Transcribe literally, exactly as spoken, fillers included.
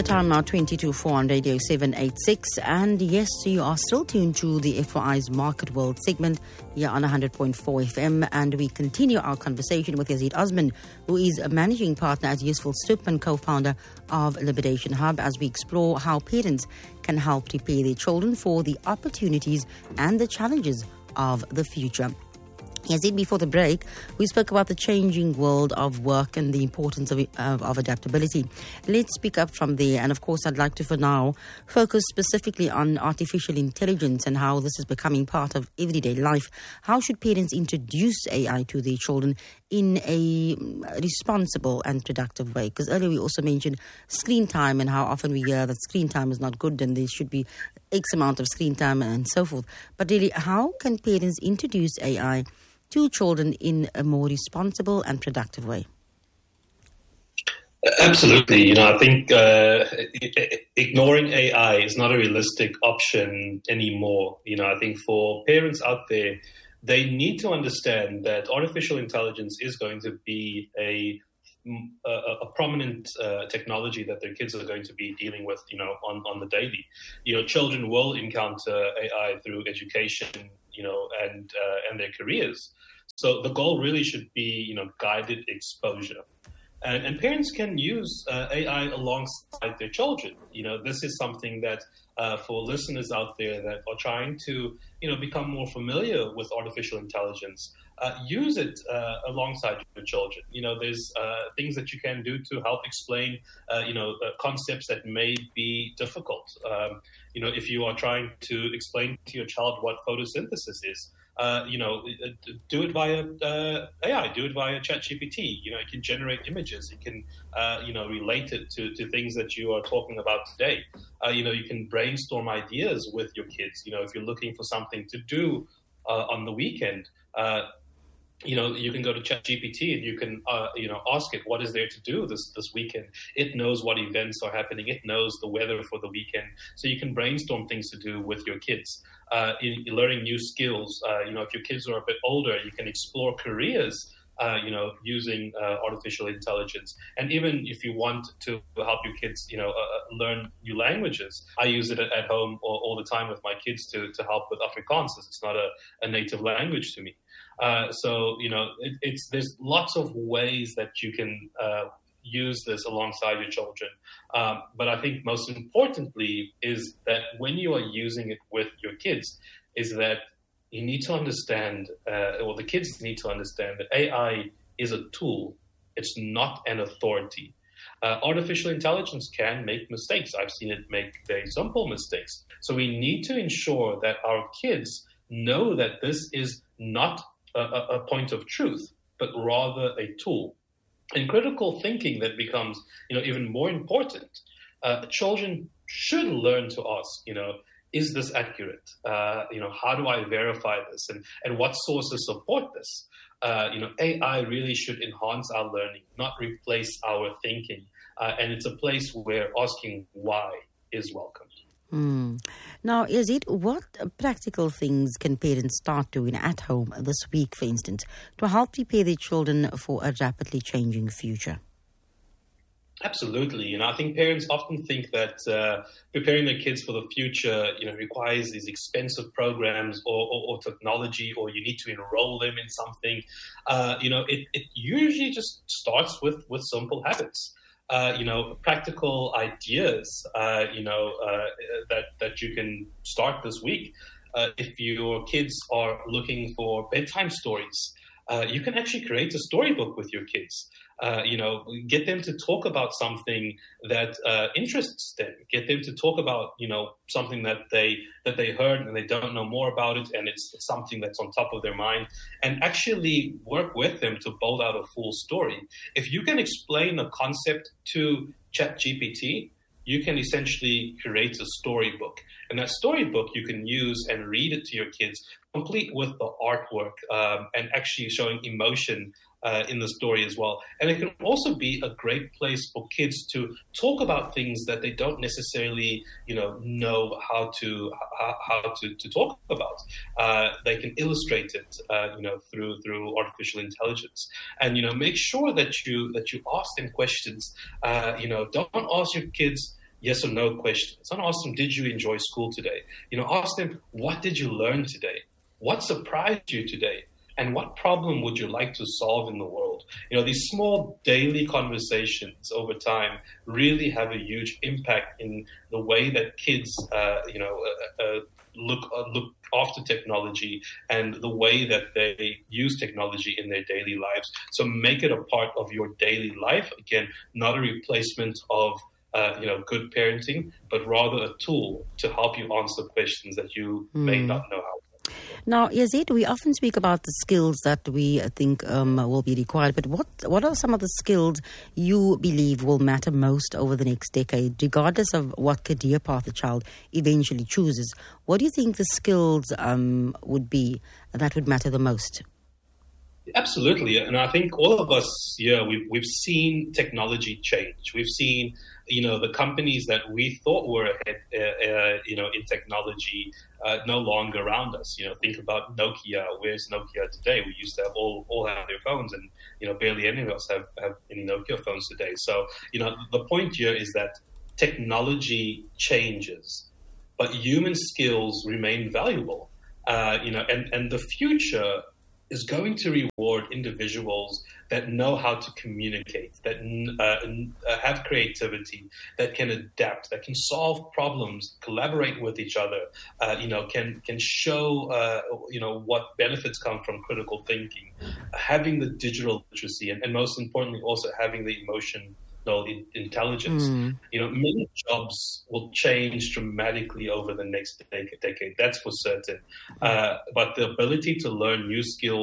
The time now twenty to four on Radio seven eighty-six, and yes, you are still tuned to the F Y I's Market World segment here on one hundred point four F M, and we continue our conversation with Yazid Osman, who is a managing partner at Useful Stoop and co-founder of Liberation Hub, as we explore how parents can help prepare their children for the opportunities and the challenges of the future. Yazid, before the break, we spoke about the changing world of work and the importance of, of, of adaptability. Let's pick up from there. And of course, I'd like to, for now, focus specifically on artificial intelligence and how this is becoming part of everyday life. How should parents introduce A I to their children in a responsible and productive way? Because earlier we also mentioned screen time and how often we hear that screen time is not good and there should be X amount of screen time and so forth. But really, how can parents introduce A I to children in a more responsible and productive way? Absolutely. You know, I think uh, ignoring A I is not a realistic option anymore. You know, I think for parents out there, they need to understand that artificial intelligence is going to be a a, a prominent uh, technology that their kids are going to be dealing with, you know, on, on the daily. You know, children will encounter A I through education, you know, and uh, and their careers. So the goal really should be, you know, guided exposure. And, and parents can use uh, A I alongside their children. You know, this is something that uh, for listeners out there that are trying to, you know, become more familiar with artificial intelligence, uh, use it uh, alongside your children. You know, there's uh, things that you can do to help explain, uh, you know, uh, concepts that may be difficult. Um, you know, if you are trying to explain to your child what photosynthesis is, Uh, you know, do it via uh, A I, do it via ChatGPT. You know, it can generate images. It can, uh, you know, relate it to, to things that you are talking about today. Uh, you know, you can brainstorm ideas with your kids. You know, if you're looking for something to do uh, on the weekend, uh, you know, you can go to ChatGPT and you can, uh, you know, ask it, what is there to do this, this weekend? It knows what events are happening. It knows the weather for the weekend. So you can brainstorm things to do with your kids. Uh, in, in learning new skills, uh, you know, if your kids are a bit older, you can explore careers, uh, you know, using uh, artificial intelligence. And even if you want to help your kids, you know, uh, learn new languages, I use it at, at home all, all the time with my kids to, to help with Afrikaans. It's not a, a native language to me. Uh, so, you know, it, it's there's lots of ways that you can uh, use this alongside your children. Um, but I think most importantly is that when you are using it with your kids, is that you need to understand, uh, or the kids need to understand that A I is a tool. It's not an authority. Uh, artificial intelligence can make mistakes. I've seen it make very simple mistakes. So we need to ensure that our kids know that this is not a, a point of truth, but rather a tool. And critical thinking that becomes, you know, even more important. Uh, children should learn to ask, you know, is this accurate? Uh, you know, how do I verify this? And, and what sources support this? Uh, you know, A I really should enhance our learning, not replace our thinking. Uh, and it's a place where asking why is welcomed. Mm. Now, Yazid, what practical things can parents start doing at home this week, for instance, to help prepare their children for a rapidly changing future? Absolutely. You know, I think parents often think that uh, preparing their kids for the future, you know, requires these expensive programs or, or, or technology, or you need to enroll them in something. Uh, you know, it, it usually just starts with, with simple habits. Uh, you know, practical ideas, uh, you know, uh, that, that you can start this week. Uh, if your kids are looking for bedtime stories, uh, you can actually create a storybook with your kids. Uh, you know, get them to talk about something that uh, interests them. Get them to talk about, you know, something that they that they heard and they don't know more about it, and it's something that's on top of their mind. And actually work with them to build out a full story. If you can explain a concept to ChatGPT, you can essentially create a storybook. And that storybook you can use and read it to your kids, complete with the artwork um, and actually showing emotion uh, in the story as well. And it can also be a great place for kids to talk about things that they don't necessarily, you know, know how to how, how to, to talk about. Uh, they can illustrate it, uh, you know, through through artificial intelligence. And you know, make sure that you that you ask them questions. Uh, you know, don't ask your kids, yes or no questions. Don't ask them, did you enjoy school today? You know, ask them, what did you learn today? What surprised you today? And what problem would you like to solve in the world? You know, these small daily conversations over time really have a huge impact in the way that kids, uh, you know, uh, uh, look uh, look after technology and the way that they use technology in their daily lives. So make it a part of your daily life. Again, not a replacement of uh, you know good parenting, but rather a tool to help you answer questions that you mm. may not know how. Now, Yazid, we often speak about the skills that we think um, will be required, but what what are some of the skills you believe will matter most over the next decade, regardless of what career path the child eventually chooses? What do you think the skills um, would be that would matter the most? Absolutely. And I think all of us here, we've, we've seen technology change. We've seen, you know, the companies that we thought were ahead, uh, uh, you know, in technology uh, no longer around us. You know, think about Nokia. Where's Nokia today? We used to have all, all have their phones, and, you know, barely any of us have, have any Nokia phones today. So, you know, the point here is that technology changes, but human skills remain valuable. Uh, you know, and, and the future is going to reward individuals that know how to communicate, that uh, have creativity, that can adapt, that can solve problems, collaborate with each other, uh, you know, can can show, uh, you know, what benefits come from critical thinking, having the digital literacy, and, and most importantly, also having the emotion. No, intelligence. Mm. You know, many jobs will change dramatically over the next decade. That's for certain. Uh, but the ability to learn new skills